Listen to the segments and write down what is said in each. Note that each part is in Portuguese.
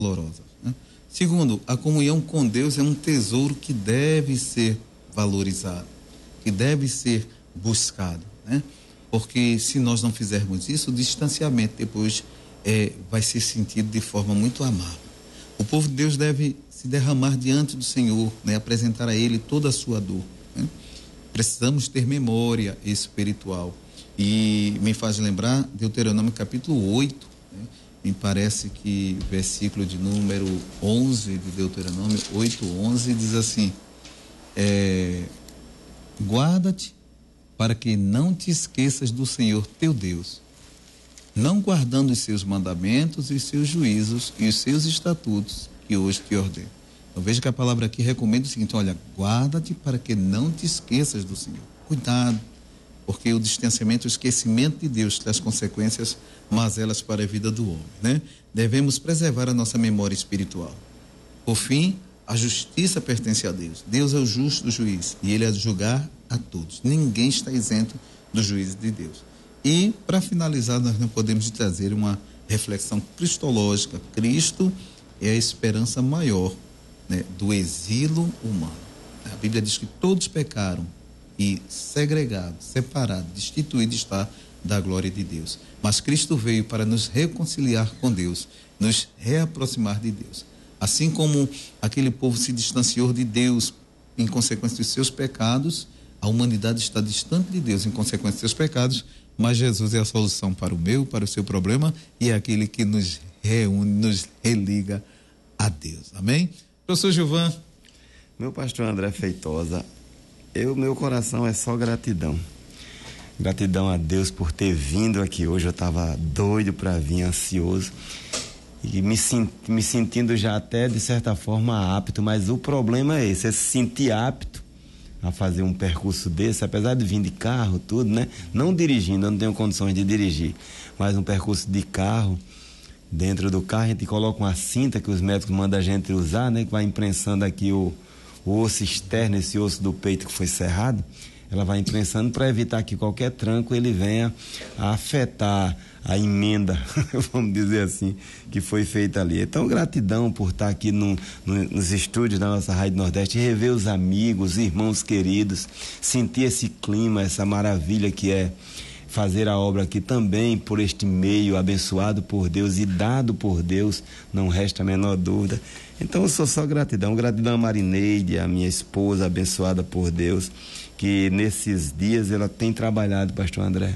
dolorosas, né? Segundo, a comunhão com Deus é um tesouro que deve ser valorizado, que deve ser buscado, né? Porque se nós não fizermos isso, o distanciamento depois vai ser sentido de forma muito amarga. O povo de Deus deve se derramar diante do Senhor, né? Apresentar a Ele toda a sua dor, né? Precisamos ter memória espiritual. E me faz lembrar Deuteronômio capítulo 8, né? Me parece que versículo de número 11 de Deuteronômio 8:11 diz assim: guarda-te para que não te esqueças do Senhor teu Deus, não guardando os seus mandamentos e seus juízos e os seus estatutos que hoje te ordeno. Eu vejo que a palavra aqui recomenda o seguinte: olha, guarda-te para que não te esqueças do Senhor. Cuidado, porque o distanciamento, o esquecimento de Deus traz consequências mazelas para a vida do homem, né? Devemos preservar a nossa memória espiritual. Por fim, a justiça pertence a Deus. Deus é o justo juiz e Ele é julgar a todos. Ninguém está isento do juízo de Deus. E, para finalizar, nós não podemos trazer uma reflexão cristológica. Cristo é a esperança maior, né, do exílio humano. A Bíblia diz que todos pecaram e segregados, separados, destituídos está da glória de Deus. Mas Cristo veio para nos reconciliar com Deus, nos reaproximar de Deus. Assim como aquele povo se distanciou de Deus em consequência dos seus pecados, a humanidade está distante de Deus em consequência dos seus pecados, mas Jesus é a solução para o meu, para o seu problema, e é aquele que nos reúne, nos religa a Deus. Amém? Professor Gilvan. Meu pastor André Feitosa, meu coração é só gratidão. Gratidão a Deus por ter vindo aqui hoje. Eu estava doido para vir, ansioso, e me sentindo já até de certa forma apto, mas o problema é esse, é se sentir apto a fazer um percurso desse, apesar de vir de carro, tudo, né? Não dirigindo, eu não tenho condições de dirigir, mas um percurso de carro. Dentro do carro a gente coloca uma cinta que os médicos mandam a gente usar, né? Que vai imprensando aqui o osso externo, esse osso do peito que foi serrado, ela vai imprensando para evitar que qualquer tranco ele venha a afetar a emenda, vamos dizer assim, que foi feita ali. Então, gratidão por estar aqui nos estúdios da nossa Rádio Nordeste, rever os amigos, irmãos queridos, sentir esse clima, essa maravilha que é fazer a obra aqui também por este meio abençoado por Deus e dado por Deus, não resta a menor dúvida. Então eu sou só gratidão a Marineide, a minha esposa abençoada por Deus, que nesses dias ela tem trabalhado, pastor André,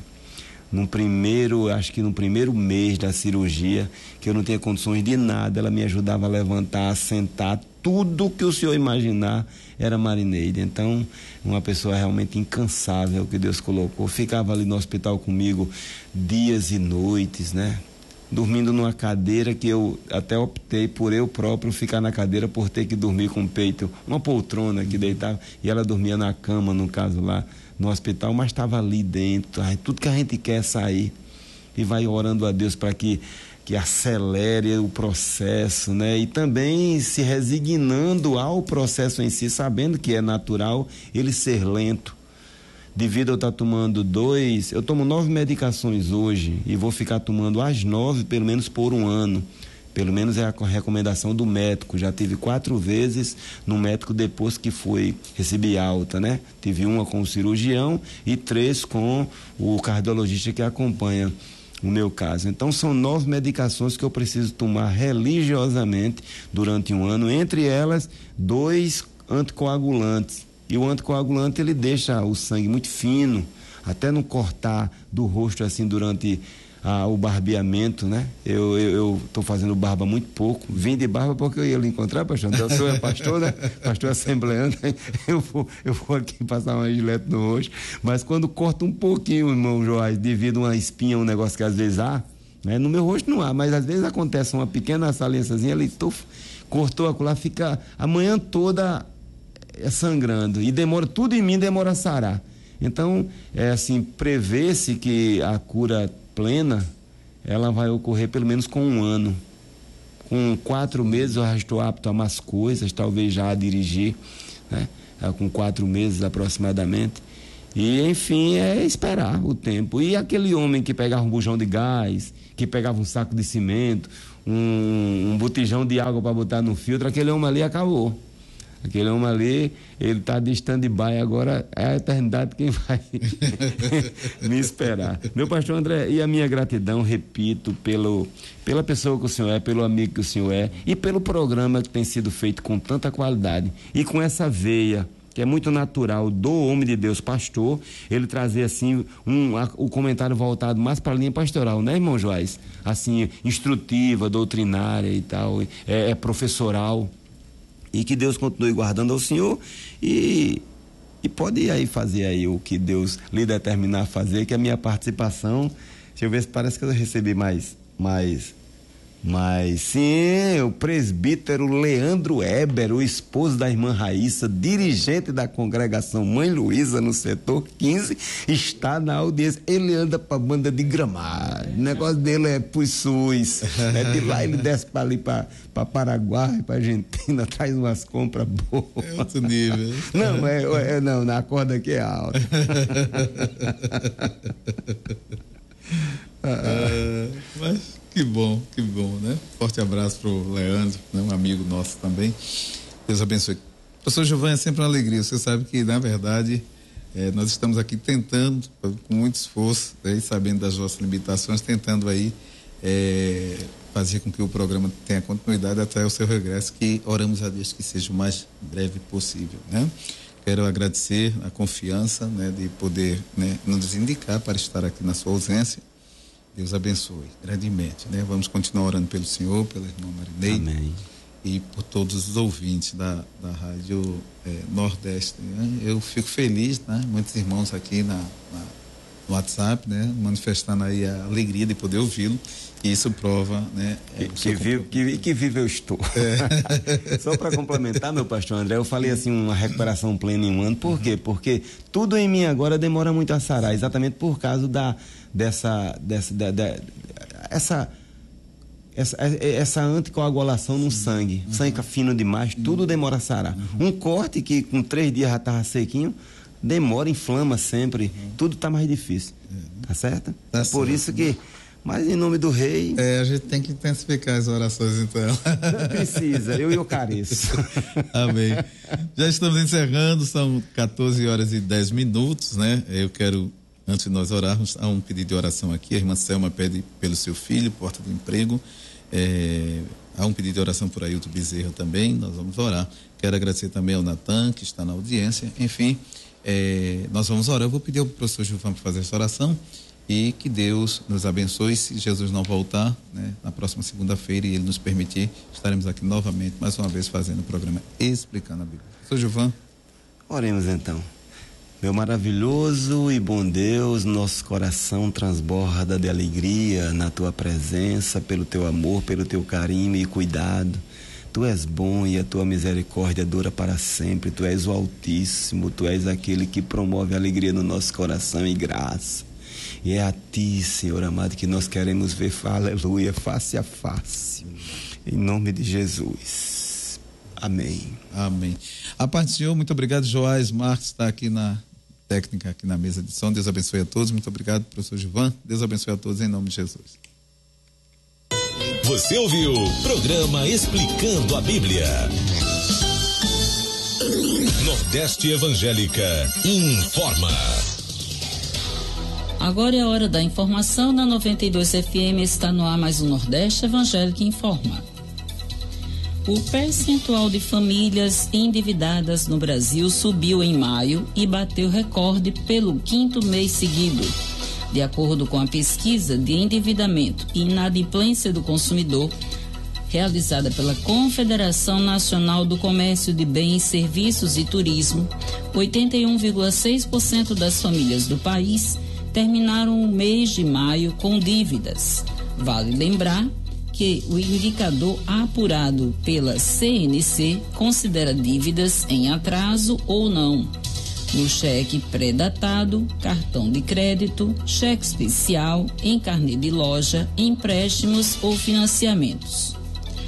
acho que no primeiro mês da cirurgia, que eu não tinha condições de nada, ela me ajudava a levantar, a sentar, tudo que o senhor imaginar era Marineide. Então, uma pessoa realmente incansável que Deus colocou, ficava ali no hospital comigo dias e noites, né? Dormindo numa cadeira que eu até optei por eu próprio ficar na cadeira, por ter que dormir com o peito, uma poltrona que deitava, e ela dormia na cama, no caso lá no hospital, mas estava ali dentro. Tudo que a gente quer é sair, e vai orando a Deus para que acelere o processo, né? E também se resignando ao processo em si, sabendo que é natural ele ser lento. Devido a eu estar tomando eu tomo 9 medicações hoje e vou ficar tomando as 9 pelo menos por um ano. Pelo menos é a recomendação do médico. Já tive 4 vezes no médico depois que recebi alta, né? Tive uma com o cirurgião e 3 com o cardiologista que acompanha o meu caso. Então são 9 medicações que eu preciso tomar religiosamente durante um ano, entre elas 2 anticoagulantes. E o anticoagulante ele deixa o sangue muito fino, até não cortar do rosto assim durante o barbeamento, né? Eu estou fazendo barba muito pouco. Vim de barba porque eu ia lhe encontrar, pastor. Então, o senhor é pastor, né? Pastor assembleano. Eu vou aqui passar uma gilete no rosto. Mas quando corta um pouquinho, irmão Joás, devido a uma espinha, um negócio que às vezes há, né? No meu rosto não há, mas às vezes acontece uma pequena saliênciazinha, ele cortou acolá, fica a manhã toda sangrando. E tudo em mim demora a sarar. Então, prevê-se que a cura plena, ela vai ocorrer pelo menos com um ano. Com 4 meses eu já estou apto a mais coisas, talvez já a dirigir, né? Com 4 meses aproximadamente. E, enfim, é esperar o tempo. E aquele homem que pegava um bujão de gás, que pegava um saco de cimento, um botijão de água para botar no filtro, aquele homem ali acabou. Aquele homem ali, ele está de stand-by, agora é a eternidade quem vai me esperar. Meu pastor André, e a minha gratidão, repito, pela pessoa que o senhor é, pelo amigo que o senhor é, e pelo programa que tem sido feito com tanta qualidade, e com essa veia, que é muito natural do homem de Deus, pastor, ele trazer assim o comentário voltado mais para a linha pastoral, né, irmão Joás? Assim, instrutiva, doutrinária e tal, é professoral. E que Deus continue guardando ao senhor e pode aí fazer aí o que Deus lhe determinar a fazer, que a minha participação, deixa eu ver se parece que eu recebi mais sim, o presbítero Leandro Eber, o esposo da irmã Raíssa, dirigente da congregação Mãe Luísa no setor 15, está na audiência. Ele anda pra banda de Gramado, o negócio dele é pro SUS, de lá ele desce pra ali pra Paraguai, pra Argentina, traz umas compras boas. É outro nível. Não, não, na corda aqui é alta. Mas que bom, né? Forte abraço pro Leandro, né? Um amigo nosso também. Deus abençoe. Professor Gilvan, é sempre uma alegria. Você sabe que, na verdade, nós estamos aqui tentando, com muito esforço, e sabendo das nossas limitações, tentando aí fazer com que o programa tenha continuidade até o seu regresso, que oramos a Deus que seja o mais breve possível, né? Quero agradecer a confiança, né, de poder, né, nos indicar para estar aqui na sua ausência. Deus abençoe grandemente, né? Vamos continuar orando pelo senhor, pela irmã Marinei. Amém. E por todos os ouvintes da Rádio Nordeste, né? Eu fico feliz, né? Muitos irmãos aqui no WhatsApp, né? Manifestando aí a alegria de poder ouvi-lo, e isso prova, né? Que vive eu estou. Só para complementar, meu pastor André, eu falei assim, uma recuperação plena em um ano. Por quê? Porque tudo em mim agora demora muito a sarar, exatamente por causa essa anticoagulação no sangue. O sangue fica fino demais, tudo demora a sarar. Um corte que com 3 dias já estava sequinho, demora, inflama sempre, tudo está mais difícil. Tá certo? Tá por certo. Isso que, mas em nome do rei... a gente tem que intensificar as orações, então. Não precisa, eu careço. Amém. Já estamos encerrando, são 14h10, né? Eu quero, antes de nós orarmos, há um pedido de oração aqui. A irmã Selma pede pelo seu filho, porta do emprego. Há um pedido de oração por Ailton Bezerra também, nós vamos orar. Quero agradecer também ao Natan, que está na audiência. Enfim, nós vamos orar. Eu vou pedir ao professor Gilvan para fazer essa oração e que Deus nos abençoe. Se Jesus não voltar, né, na próxima segunda-feira, e Ele nos permitir, estaremos aqui novamente, mais uma vez, fazendo o programa Explicando a Bíblia. Professor Gilvan. Oremos então. Meu maravilhoso e bom Deus, nosso coração transborda de alegria na tua presença, pelo teu amor, pelo teu carinho e cuidado. Tu és bom e a tua misericórdia dura para sempre. Tu és o Altíssimo, tu és aquele que promove alegria no nosso coração e graça. E é a ti, Senhor amado, que nós queremos ver, aleluia, face a face. Em nome de Jesus. Amém. Amém. A paz do Senhor, muito obrigado. Joás Marques está aqui na técnica, aqui na mesa de som. Deus abençoe a todos. Muito obrigado, professor Gilvan. Deus abençoe a todos em nome de Jesus. Você ouviu o programa Explicando a Bíblia. Nordeste Evangélica informa. Agora é a hora da informação. Na 92 FM está no ar mais um Nordeste Evangélica informa. O percentual de famílias endividadas no Brasil subiu em maio e bateu recorde pelo 5º mês seguido. De acordo com a pesquisa de endividamento e inadimplência do consumidor, realizada pela Confederação Nacional do Comércio de Bens, Serviços e Turismo, 81,6% das famílias do país terminaram o mês de maio com dívidas. Vale lembrar que o indicador apurado pela CNC considera dívidas em atraso ou não, no cheque pré-datado, cartão de crédito, cheque especial, em carnê de loja, empréstimos ou financiamentos.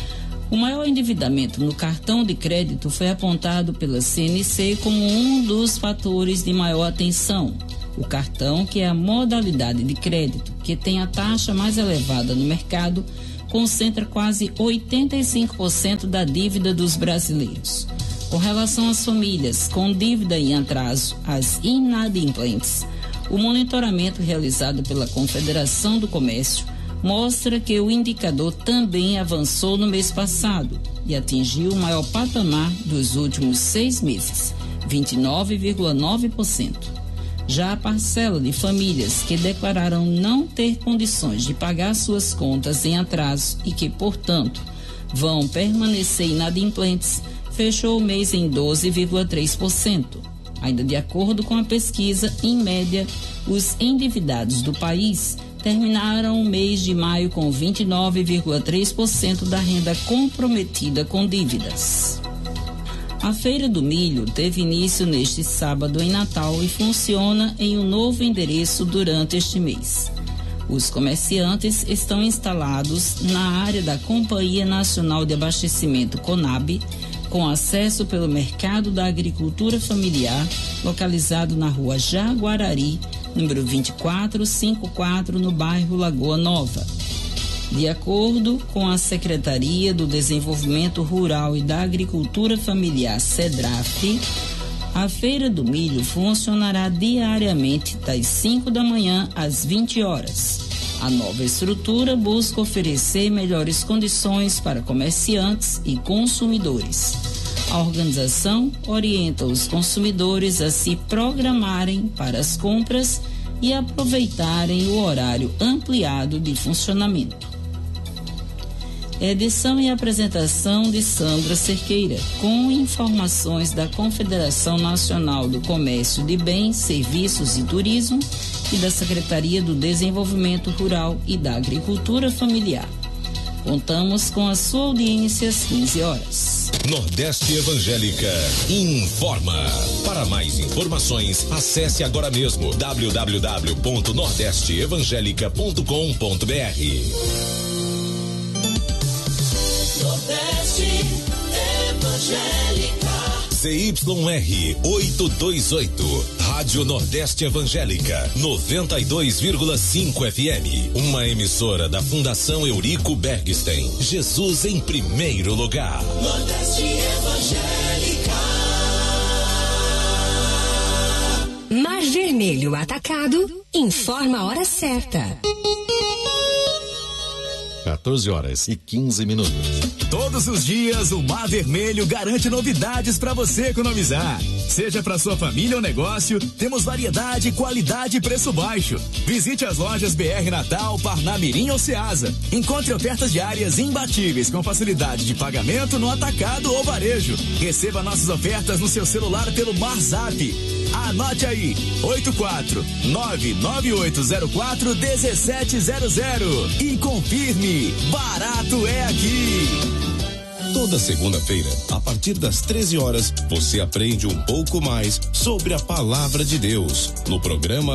O maior endividamento no cartão de crédito foi apontado pela CNC como um dos fatores de maior atenção. O cartão, que é a modalidade de crédito que tem a taxa mais elevada no mercado, concentra quase 85% da dívida dos brasileiros. Com relação às famílias com dívida em atraso, as inadimplentes, o monitoramento realizado pela Confederação do Comércio mostra que o indicador também avançou no mês passado e atingiu o maior patamar dos últimos 6 meses, 29,9%. Já a parcela de famílias que declararam não ter condições de pagar suas contas em atraso e que, portanto, vão permanecer inadimplentes, fechou o mês em 12,3%. Ainda de acordo com a pesquisa, em média, os endividados do país terminaram o mês de maio com 29,3% da renda comprometida com dívidas. A Feira do Milho teve início neste sábado em Natal e funciona em um novo endereço durante este mês. Os comerciantes estão instalados na área da Companhia Nacional de Abastecimento CONAB, com acesso pelo Mercado da Agricultura Familiar, localizado na Rua Jaguarari, número 2454, no bairro Lagoa Nova. De acordo com a Secretaria do Desenvolvimento Rural e da Agricultura Familiar, SEDRAF, a Feira do Milho funcionará diariamente das 5 da manhã às 20 horas. A nova estrutura busca oferecer melhores condições para comerciantes e consumidores. A organização orienta os consumidores a se programarem para as compras e aproveitarem o horário ampliado de funcionamento. Edição e apresentação de Sandra Cerqueira, com informações da Confederação Nacional do Comércio de Bens, Serviços e Turismo e da Secretaria do Desenvolvimento Rural e da Agricultura Familiar. Contamos com a sua audiência às 15 horas. Nordeste Evangélica informa. Para mais informações, acesse agora mesmo www.nordesteevangelica.com.br. Nordeste Evangélica. CYR 828, Rádio Nordeste Evangélica, 92,5 FM. Uma emissora da Fundação Eurico Bergstein. Jesus em primeiro lugar. Nordeste Evangélica. Mar Vermelho Atacado informa a hora certa. 14h15. Todos os dias o Mar Vermelho garante novidades para você economizar. Seja para sua família ou negócio, temos variedade, qualidade e preço baixo. Visite as lojas BR Natal, Parnamirim ou Ceasa. Encontre ofertas diárias imbatíveis com facilidade de pagamento no atacado ou varejo. Receba nossas ofertas no seu celular pelo MarZap. Anote aí, 84998041700 e confirme, barato é aqui. Toda segunda-feira, a partir das 13 horas, você aprende um pouco mais sobre a Palavra de Deus no programa